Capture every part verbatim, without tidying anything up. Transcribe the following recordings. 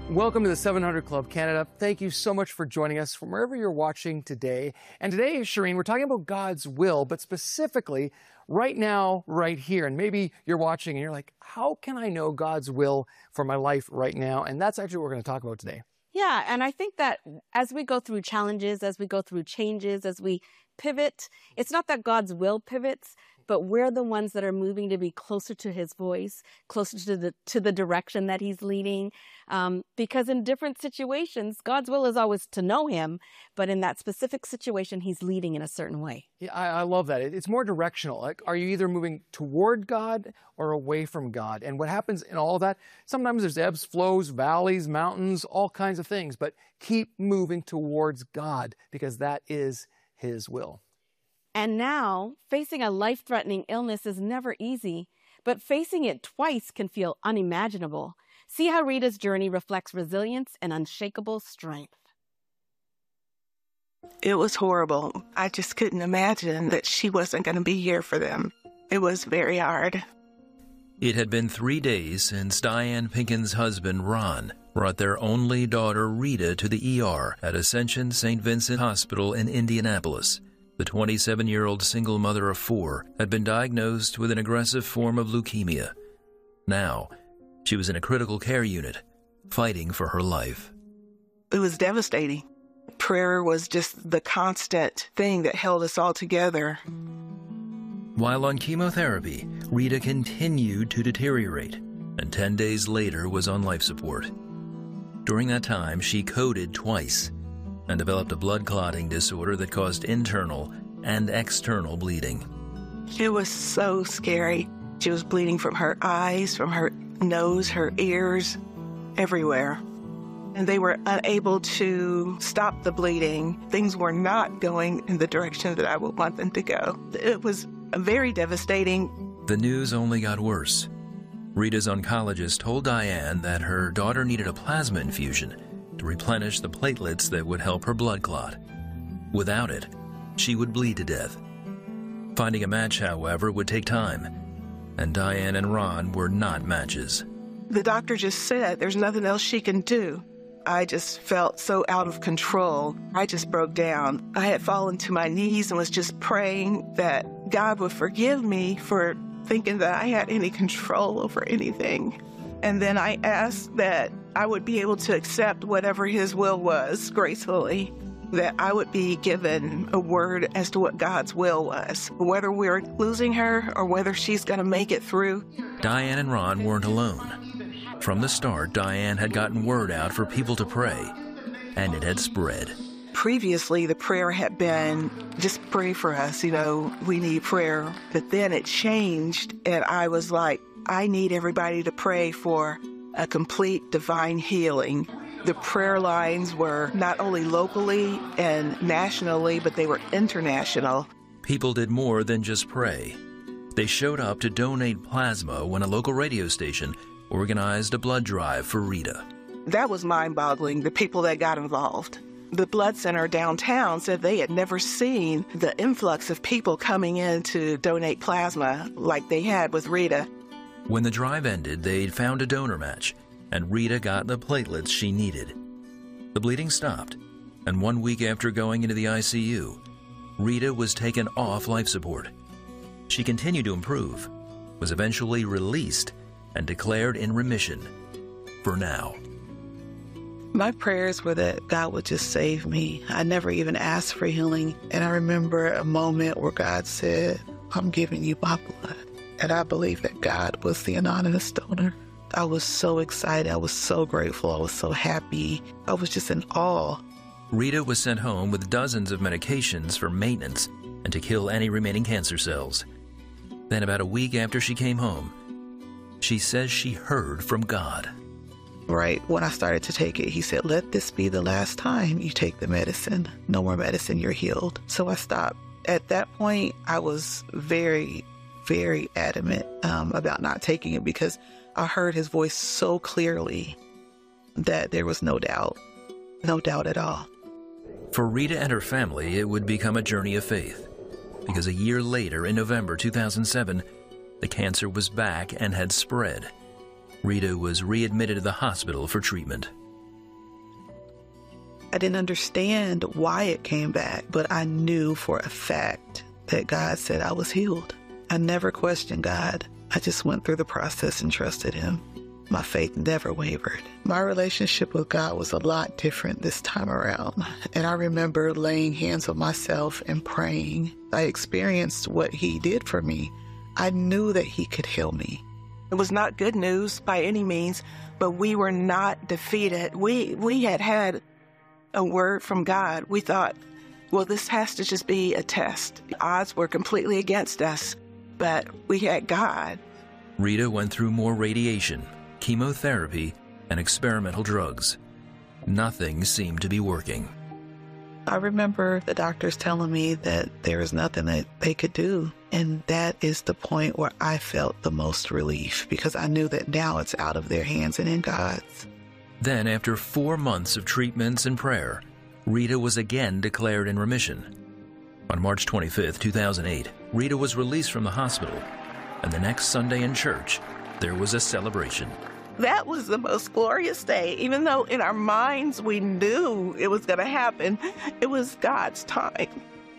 Welcome to the seven hundred Club Canada. Thank you so much for joining us from wherever you're watching today. And today, Shireen, we're talking about God's will, but specifically right now, right here. And maybe you're watching and you're like, how can I know God's will for my life right now? And that's actually what we're going to talk about today. Yeah, and I think that as we go through challenges, as we go through changes, as we pivot, it's not that God's will pivots, but we're the ones that are moving to be closer to his voice, closer to the to the direction that he's leading. Um, because in different situations, God's will is always to know him, but in that specific situation, he's leading in a certain way. Yeah, I, I love that. It, it's more directional. Like, are you either moving toward God or away from God? And what happens in all of that, sometimes there's ebbs, flows, valleys, mountains, all kinds of things, but keep moving towards God because that is his will. And now, facing a life-threatening illness is never easy, but facing it twice can feel unimaginable. See how Rita's journey reflects resilience and unshakable strength. It was horrible. I just couldn't imagine that she wasn't going to be here for them. It was very hard. It had been three days since Diane Pinkin's husband, Ron, brought their only daughter, Rita, to the E R at Ascension Saint Vincent Hospital in Indianapolis. The twenty-seven-year-old single mother of four had been diagnosed with an aggressive form of leukemia. Now, she was in a critical care unit, fighting for her life. It was devastating. Prayer was just the constant thing that held us all together. While on chemotherapy, Rita continued to deteriorate, and ten days later was on life support. During that time, she coded twice and developed a blood clotting disorder that caused internal and external bleeding. It was so scary. She was bleeding from her eyes, from her nose, her ears, everywhere. And they were unable to stop the bleeding. Things were not going in the direction that I would want them to go. It was very devastating. The news only got worse. Rita's oncologist told Diane that her daughter needed a plasma infusion to replenish the platelets that would help her blood clot. Without it, she would bleed to death. Finding a match, however, would take time, and Diane and Ron were not matches. The doctor just said there's nothing else she can do. I just felt so out of control. I just broke down. I had fallen to my knees and was just praying that God would forgive me for thinking that I had any control over anything. And then I asked that I would be able to accept whatever his will was gracefully, that I would be given a word as to what God's will was, whether we're losing her or whether she's going to make it through. Diane and Ron weren't alone. From the start, Diane had gotten word out for people to pray, and it had spread. Previously, the prayer had been, just pray for us, you know, we need prayer. But then it changed, and I was like, I need everybody to pray for a complete divine healing. The prayer lines were not only locally and nationally, but they were international. People did more than just pray. They showed up to donate plasma when a local radio station organized a blood drive for Rita. That was mind-boggling, the people that got involved. The blood center downtown said they had never seen the influx of people coming in to donate plasma like they had with Rita. When the drive ended, they'd found a donor match, and Rita got the platelets she needed. The bleeding stopped, and one week after going into the I C U, Rita was taken off life support. She continued to improve, was eventually released, and declared in remission for now. My prayers were that God would just save me. I never even asked for healing, and I remember a moment where God said, I'm giving you my blood. And I believe that God was the anonymous donor. I was so excited. I was so grateful. I was so happy. I was just in awe. Rita was sent home with dozens of medications for maintenance and to kill any remaining cancer cells. Then about a week after she came home, she says she heard from God. Right when I started to take it, he said, let this be the last time you take the medicine. No more medicine, you're healed. So I stopped. At that point, I was very very adamant um, about not taking it because I heard his voice so clearly that there was no doubt, no doubt at all. For Rita and her family, it would become a journey of faith because a year later, in November two thousand seven, the cancer was back and had spread. Rita was readmitted to the hospital for treatment. I didn't understand why it came back, but I knew for a fact that God said I was healed. I never questioned God. I just went through the process and trusted him. My faith never wavered. My relationship with God was a lot different this time around. And I remember laying hands on myself and praying. I experienced what he did for me. I knew that he could heal me. It was not good news by any means, but we were not defeated. We, we had had a word from God. We thought, well, this has to just be a test. The odds were completely against us, but we had God. Rita went through more radiation, chemotherapy, and experimental drugs. Nothing seemed to be working. I remember the doctors telling me that there was nothing that they could do. And that is the point where I felt the most relief, because I knew that now it's out of their hands and in God's. Then, after four months of treatments and prayer, Rita was again declared in remission. On March twenty-fifth, two thousand eight, Rita was released from the hospital, and the next Sunday in church, there was a celebration. That was the most glorious day. Even though in our minds we knew it was going to happen, it was God's time.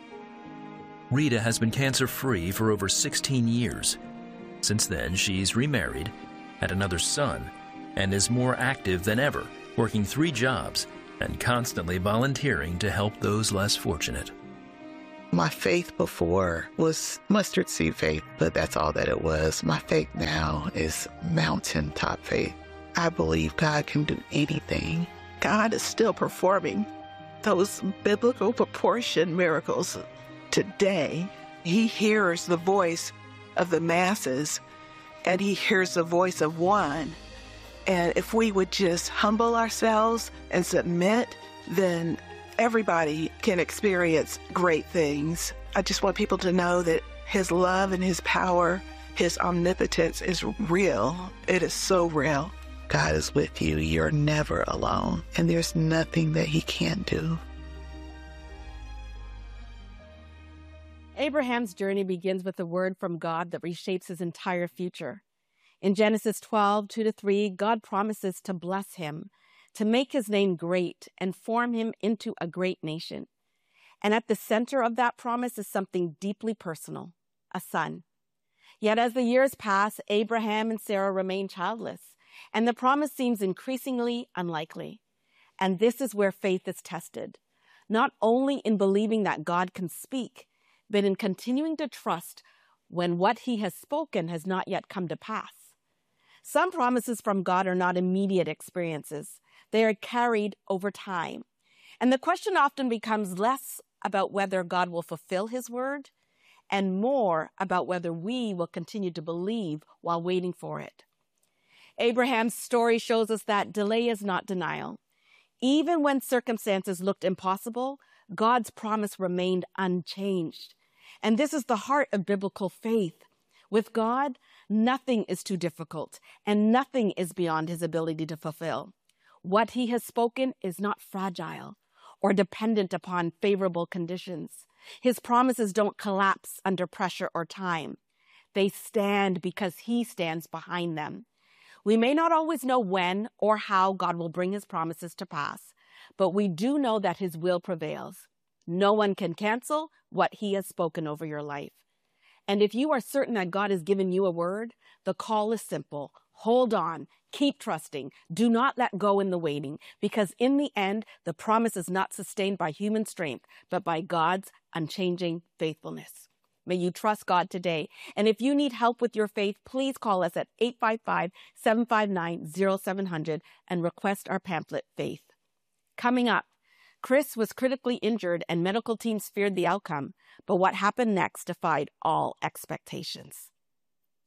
Rita has been cancer-free for over sixteen years. Since then, she's remarried, had another son, and is more active than ever, working three jobs and constantly volunteering to help those less fortunate. My faith before was mustard seed faith, but that's all that it was. My faith now is mountaintop faith. I believe God can do anything. God is still performing those biblical proportion miracles today. He hears the voice of the masses, and he hears the voice of one. And if we would just humble ourselves and submit, then everybody can experience great things. I just want people to know that his love and his power, his omnipotence is real. It is so real. God is with you. You're never alone. And there's nothing that he can't do. Abraham's journey begins with a word from God that reshapes his entire future. In Genesis twelve, two to three, God promises to bless him, to make his name great and form him into a great nation. And at the center of that promise is something deeply personal, a son. Yet as the years pass, Abraham and Sarah remain childless, and the promise seems increasingly unlikely. And this is where faith is tested, not only in believing that God can speak, but in continuing to trust when what he has spoken has not yet come to pass. Some promises from God are not immediate experiences. They are carried over time. And the question often becomes less about whether God will fulfill his word and more about whether we will continue to believe while waiting for it. Abraham's story shows us that delay is not denial. Even when circumstances looked impossible, God's promise remained unchanged. And this is the heart of biblical faith. With God, nothing is too difficult, and nothing is beyond his ability to fulfill. What he has spoken is not fragile or dependent upon favorable conditions. His promises don't collapse under pressure or time. They stand because he stands behind them. We may not always know when or how God will bring his promises to pass, but we do know that his will prevails. No one can cancel what he has spoken over your life. And if you are certain that God has given you a word, the call is simple. Hold on. Keep trusting. Do not let go in the waiting, because in the end, the promise is not sustained by human strength, but by God's unchanging faithfulness. May you trust God today. And if you need help with your faith, please call us at eight five five, seven five nine, zero seven zero zero and request our pamphlet, Faith. Coming up, Chris was critically injured and medical teams feared the outcome, but what happened next defied all expectations.